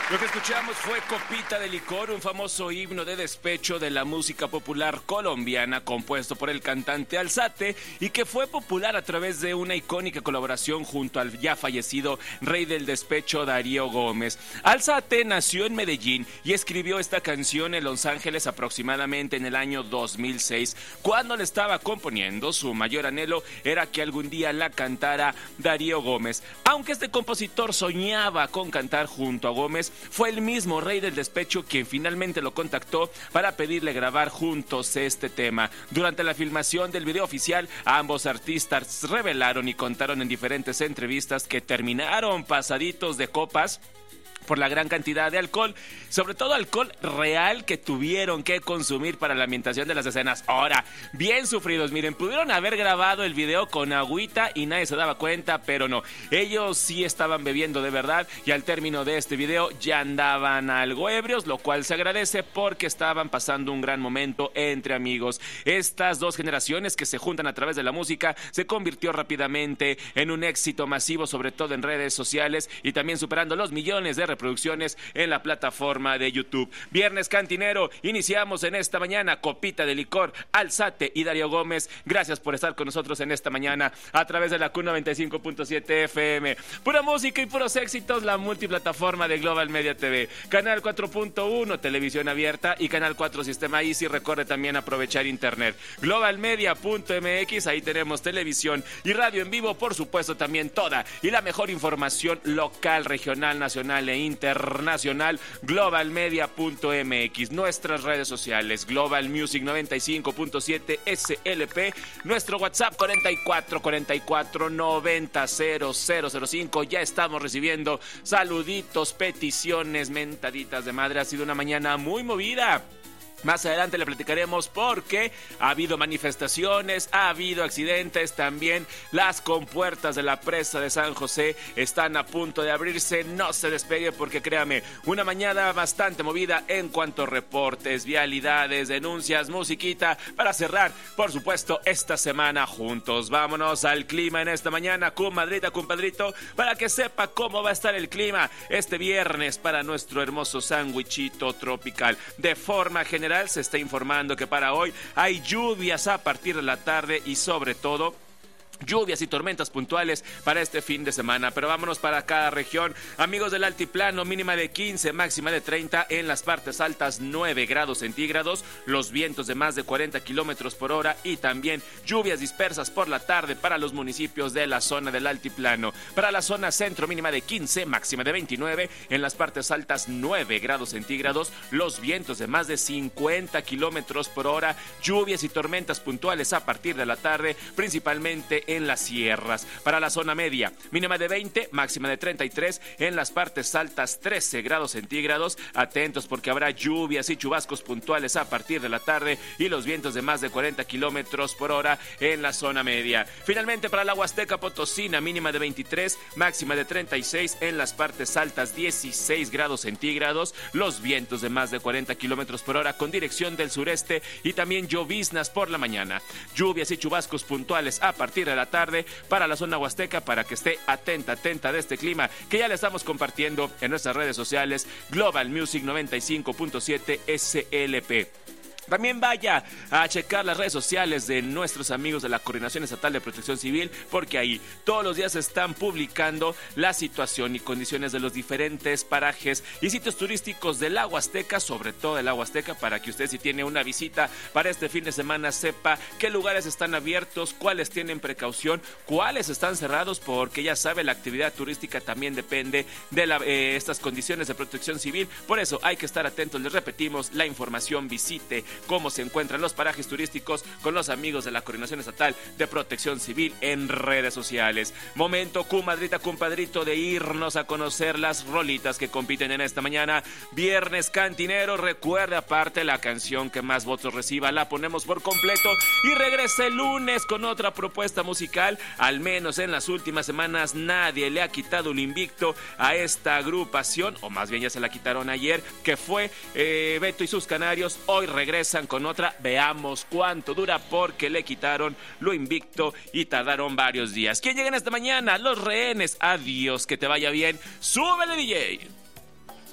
Lo que escuchamos fue Copita de Licor, un famoso himno de despecho de la música popular colombiana compuesto por el cantante Alzate y que fue popular a través de una icónica colaboración junto al ya fallecido rey del despecho Darío Gómez. Alzate nació en Medellín y escribió esta canción en Los Ángeles aproximadamente en el año 2006. Cuando le estaba componiendo, su mayor anhelo era que algún día la cantara Darío Gómez. Aunque este compositor soñaba con cantar junto a Gómez, fue el mismo rey del despecho quien finalmente lo contactó para pedirle grabar juntos este tema. Durante la filmación del video oficial, ambos artistas revelaron y contaron en diferentes entrevistas que terminaron pasaditos de copas por la gran cantidad de alcohol, sobre todo alcohol real que tuvieron que consumir para la ambientación de las escenas. Ahora, bien sufridos, miren, pudieron haber grabado el video con agüita y nadie se daba cuenta, pero no, ellos sí estaban bebiendo de verdad y al término de este video ya andaban algo ebrios, lo cual se agradece porque estaban pasando un gran momento entre amigos. Estas dos generaciones que se juntan a través de la música se convirtió rápidamente en un éxito masivo, sobre todo en redes sociales y también superando los millones de reproducciones en la plataforma de YouTube. Viernes Cantinero, iniciamos en esta mañana. Copita de Licor, Alzate y Darío Gómez. Gracias por estar con nosotros en esta mañana a través de la Q95.7 FM. Pura música y puros éxitos, la multiplataforma de Global Media TV. Canal 4.1, televisión abierta y Canal 4 Sistema Easy. Recuerde también aprovechar internet. Globalmedia.mx, ahí tenemos televisión y radio en vivo, por supuesto también toda y la mejor información local, regional, nacional e internacional. Globalmedia.mx, nuestras redes sociales, Global Music 95.7 SLP, nuestro WhatsApp 4444900005. Ya estamos recibiendo saluditos, peticiones, mentaditas de madre. Ha sido una mañana muy movida. Más adelante le platicaremos porque ha habido manifestaciones, ha habido accidentes, también las compuertas de la presa de San José están a punto de abrirse. No se despegue porque créame, una mañana bastante movida en cuanto a reportes, vialidades, denuncias, musiquita para cerrar, por supuesto, esta semana juntos. Vámonos al clima en esta mañana, comadrita, compadrito, para que sepa cómo va a estar el clima este viernes para nuestro hermoso sándwichito tropical. De forma general, se está informando que para hoy hay lluvias a partir de la tarde y sobre todo lluvias y tormentas puntuales para este fin de semana, pero vámonos para cada región. Amigos del altiplano, mínima de 15, máxima de 30, en las partes altas 9 grados centígrados, los vientos de más de 40 kilómetros por hora y también lluvias dispersas por la tarde para los municipios de la zona del altiplano. Para la zona centro, mínima de 15, máxima de 29, en las partes altas 9 grados centígrados, los vientos de más de 50 kilómetros por hora, lluvias y tormentas puntuales a partir de la tarde, principalmente en las sierras. Para la zona media, mínima de 20, máxima de 33, en las partes altas 13 grados centígrados. Atentos porque habrá lluvias y chubascos puntuales a partir de la tarde y los vientos de más de 40 kilómetros por hora en la zona media. Finalmente, para la Huasteca Potosina, mínima de 23, máxima de 36, en las partes altas 16 grados centígrados, los vientos de más de 40 kilómetros por hora con dirección del sureste y también lloviznas por la mañana. Lluvias y chubascos puntuales a partir de la tarde para la zona huasteca, para que esté atenta de este clima que ya le estamos compartiendo en nuestras redes sociales Global Music 95.7 SLP. También vaya a checar las redes sociales de nuestros amigos de la Coordinación Estatal de Protección Civil, porque ahí todos los días están publicando la situación y condiciones de los diferentes parajes y sitios turísticos de la Huasteca, sobre todo de la Huasteca, para que usted, si tiene una visita para este fin de semana, sepa qué lugares están abiertos, cuáles tienen precaución, cuáles están cerrados, porque ya sabe, la actividad turística también depende de estas condiciones de protección civil. Por eso hay que estar atentos. Les repetimos la información, visite cómo se encuentran los parajes turísticos con los amigos de la Coordinación Estatal de Protección Civil en redes sociales. Momento, comadrita, compadrito, de irnos a conocer las rolitas que compiten en esta mañana. Viernes Cantinero, recuerde, aparte, la canción que más votos reciba la ponemos por completo y regresa el lunes con otra propuesta musical. Al menos en las últimas semanas nadie le ha quitado un invicto a esta agrupación, o más bien ya se la quitaron ayer, que fue Beto y sus Canarios. Hoy regresan con otra, veamos cuánto dura, porque le quitaron lo invicto y tardaron varios días. ¿Quién llega en esta mañana? Los Rehenes. Adiós, que te vaya bien. ¡Súbele, DJ!